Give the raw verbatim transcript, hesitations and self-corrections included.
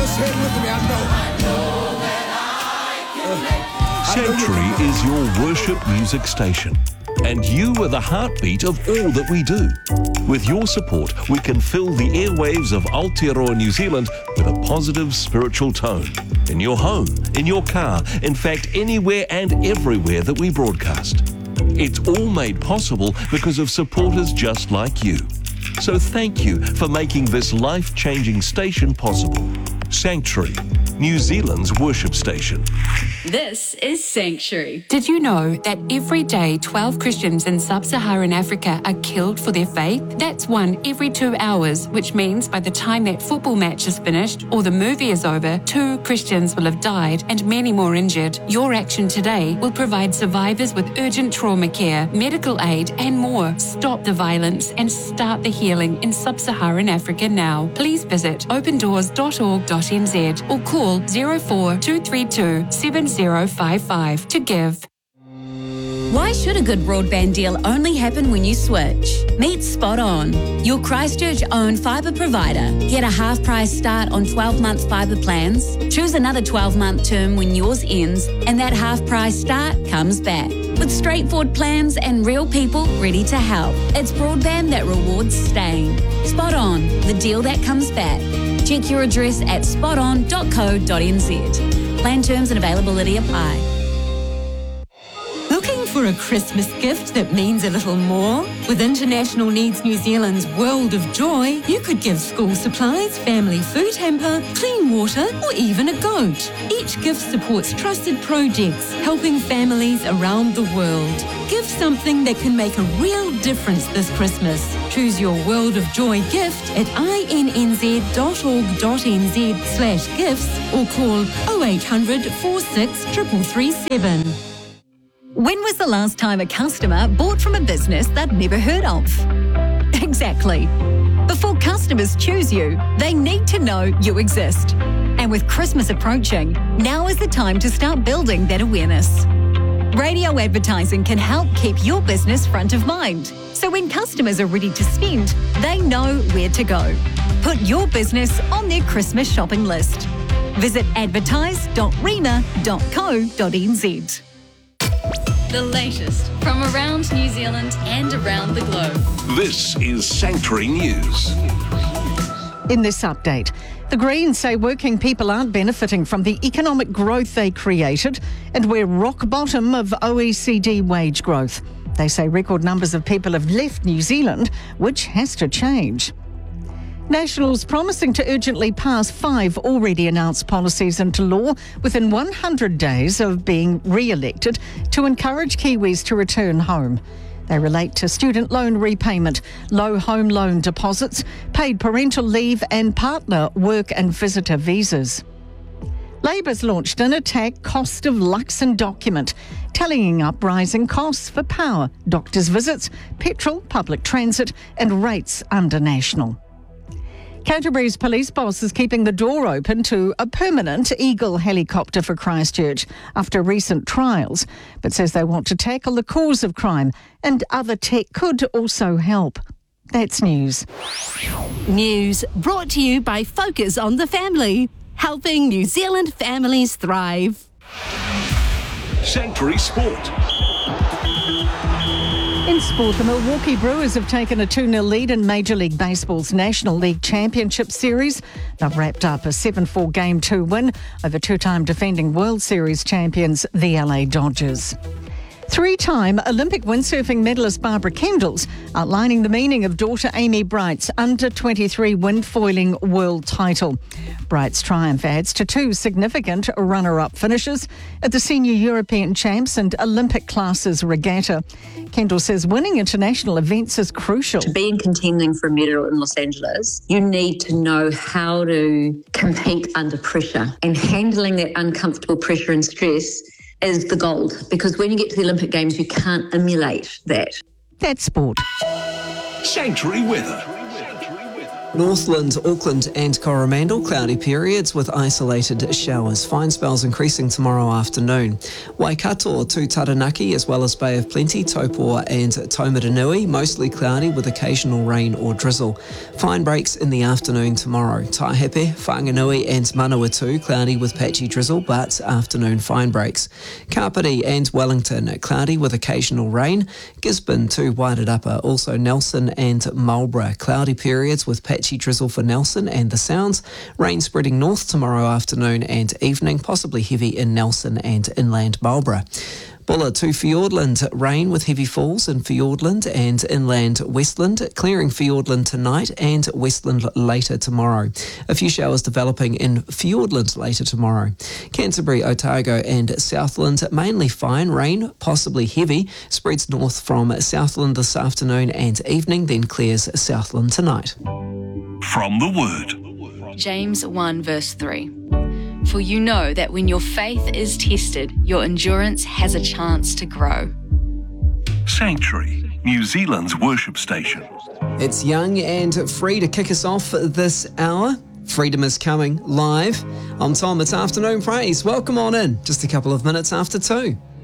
say it with me, I know. I know that I can make Sanctuary is your worship music station, and you are the heartbeat of all that we do. With your support, we can fill the airwaves of Aotearoa New Zealand with a positive spiritual tone. In your home, in your car, in fact, anywhere and everywhere that we broadcast. It's all made possible because of supporters just like you. So thank you for making this life-changing station possible. Sanctuary, New Zealand's worship station. This is Sanctuary. Did you know that every day twelve Christians in sub-Saharan Africa are killed for their faith? That's one every two hours, which means by the time that football match is finished or the movie is over, two Christians will have died and many more injured. Your action today will provide survivors with urgent trauma care, medical aid and more. Stop the violence and start the healing in sub-Saharan Africa now. Please visit open doors dot org dot n z or call zero four two three two seven zero five five to give. Why should a good broadband deal only happen when you switch? Meet Spot On, your Christchurch-owned fibre provider. Get a half-price start on twelve-month fibre plans. Choose another twelve-month term when yours ends, and that half-price start comes back. With straightforward plans and real people ready to help. It's broadband that rewards staying. Spot On, the deal that comes back. Check your address at spot on dot co dot n z. Plan terms and availability apply. Looking for a Christmas gift that means a little more? With International Needs New Zealand's World of Joy, you could give school supplies, family food hamper, clean water, or even a goat. Each gift supports trusted projects, helping families around the world. Give something that can make a real difference this Christmas. Choose your World of Joy gift at i n n z dot org dot n z slash gifts or call oh eight hundred, four six three three three seven. When was the last time a customer bought from a business they'd never heard of? Exactly. Before customers choose you, they need to know you exist. And with Christmas approaching, now is the time to start building that awareness. Radio advertising can help keep your business front of mind. So when customers are ready to spend, they know where to go. Put your business on their Christmas shopping list. Visit advertise dot rema dot co dot n z. The latest from around New Zealand and around the globe. This is Sanctuary News. In this update, the Greens say working people aren't benefiting from the economic growth they created, and we're rock bottom of O E C D wage growth. They say record numbers of people have left New Zealand, which has to change. Nationals promising to urgently pass five already announced policies into law within one hundred days of being re-elected to encourage Kiwis to return home. They relate to student loan repayment, low home loan deposits, paid parental leave and partner work and visitor visas. Labour's launched an attack cost of Luxon document, tallying up rising costs for power, doctors' visits, petrol, public transit and rates under National. Canterbury's police boss is keeping the door open to a permanent Eagle helicopter for Christchurch after recent trials, but says they want to tackle the cause of crime and other tech could also help. That's news. News brought to you by Focus on the Family, helping New Zealand families thrive. Sanctuary Sport. In sport, the Milwaukee Brewers have taken a two nil lead in Major League Baseball's National League Championship Series. They've wrapped up a seven four Game two win over two-time defending World Series champions, the L A Dodgers. Three-time Olympic windsurfing medalist Barbara Kendall's outlining the meaning of daughter Amy Bright's under twenty-three windfoiling world title. Bright's triumph adds to two significant runner-up finishes at the Senior European Champs and Olympic Classes Regatta. Kendall says winning international events is crucial. To be in contending for a medal in Los Angeles, you need to know how to compete under pressure, and handling that uncomfortable pressure and stress is the gold, because when you get to the Olympic Games, you can't emulate that. That's sport. Sanctuary weather. Northland, Auckland and Coromandel, cloudy periods with isolated showers. Fine spells increasing tomorrow afternoon. Waikato to Taranaki as well as Bay of Plenty, Taupo and Taumaranui, mostly cloudy with occasional rain or drizzle. Fine breaks in the afternoon tomorrow. Taihape, Whanganui and Manawatu, cloudy with patchy drizzle but afternoon fine breaks. Kapiti and Wellington, cloudy with occasional rain. Gisborne to Wairarapa, also Nelson and Marlborough, cloudy periods with patchy drizzle for Nelson and the Sounds. Rain spreading north tomorrow afternoon and evening, possibly heavy in Nelson and inland Marlborough. Bulla to Fiordland, rain with heavy falls in Fiordland and inland Westland, clearing Fiordland tonight and Westland later tomorrow. A few showers developing in Fiordland later tomorrow. Canterbury, Otago and Southland, mainly fine, rain possibly heavy, spreads north from Southland this afternoon and evening, then clears Southland tonight. From the Word. James one verse three. For you know that when your faith is tested, your endurance has a chance to grow. Sanctuary, New Zealand's worship station. It's young and free to kick us off this hour. Freedom is coming live. I'm Tom, it's Afternoon Praise. Welcome on in, just a couple of minutes after two.